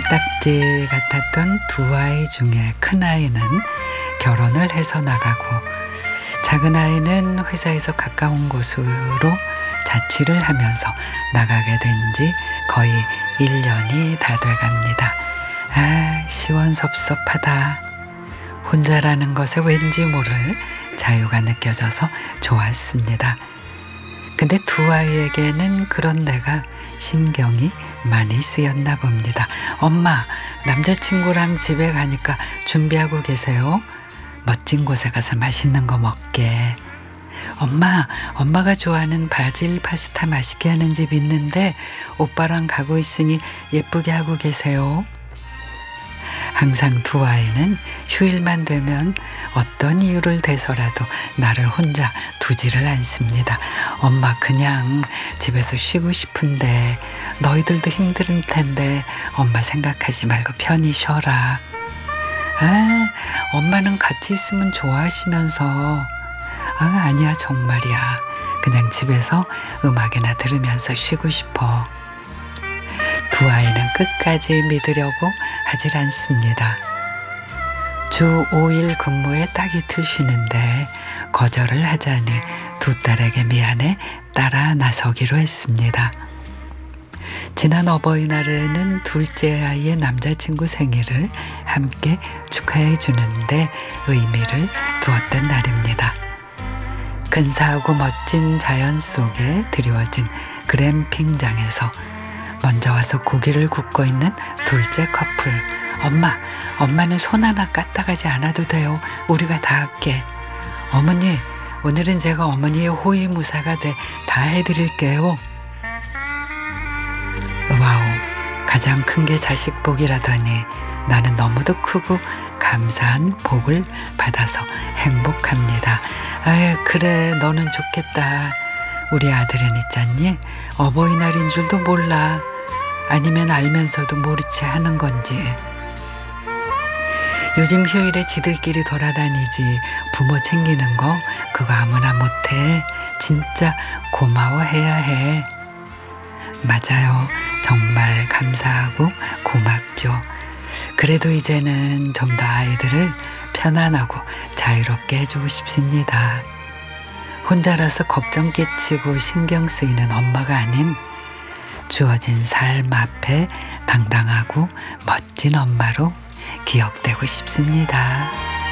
껌딱지 같았던 두 아이 중에 큰아이는 결혼을 해서 나가고 작은 아이는 회사에서 가까운 곳으로 자취를 하면서 나가게 된 지 거의 1년이 다 돼갑니다. 아, 시원섭섭하다. 혼자라는 것에 왠지 모를 자유가 느껴져서 좋았습니다. 근데 두 아이에게는 그런 내가 신경이 많이 쓰였나 봅니다. 엄마, 남자친구랑 집에 가니까 준비하고 계세요. 멋진 곳에 가서 맛있는 거 먹게. 엄마, 엄마가 좋아하는 바질 파스타 맛있게 하는 집 있는데 오빠랑 가고 있으니 예쁘게 하고 계세요. 항상 두 아이는 휴일만 되면 어떤 이유를 대서라도 나를 혼자 두지를 않습니다. 엄마, 그냥 집에서 쉬고 싶은데 너희들도 힘들 텐데 엄마 생각하지 말고 편히 쉬어라. 아, 엄마는 같이 있으면 좋아하시면서. 아니야, 정말이야. 그냥 집에서 음악이나 들으면서 쉬고 싶어. 두 아이는 끝까지 믿으려고 하질 않습니다. 주 5일 근무에 딱 이틀 쉬는데 거절을 하자니 두 딸에게 미안해 따라 나서기로 했습니다. 지난 어버이날에는 둘째 아이의 남자친구 생일을 함께 축하해 주는데 의미를 두었던 날입니다. 근사하고 멋진 자연 속에 드리워진 글램핑장에서 먼저 와서 고기를 굽고 있는 둘째 커플. 엄마는 손 하나 까딱하지 않아도 돼요. 우리가 다 할게. 어머니, 오늘은 제가 어머니의 호위무사가 돼 다 해드릴게요. 와우, 가장 큰 게 자식 복이라더니 나는 너무도 크고 감사한 복을 받아서 행복합니다. 아유, 그래, 너는 좋겠다. 우리 아들은 있잖니, 어버이날인 줄도 몰라. 아니면 알면서도 모르지 하는 건지. 요즘 휴일에 지들끼리 돌아다니지 부모 챙기는 거 그거 아무나 못해. 진짜 고마워해야 해. 맞아요. 정말 감사하고 고맙죠. 그래도 이제는 좀 더 아이들을 편안하고 자유롭게 해주고 싶습니다. 혼자라서 걱정 끼치고 신경 쓰이는 엄마가 아닌 주어진 삶 앞에 당당하고 멋진 엄마로 기억되고 싶습니다.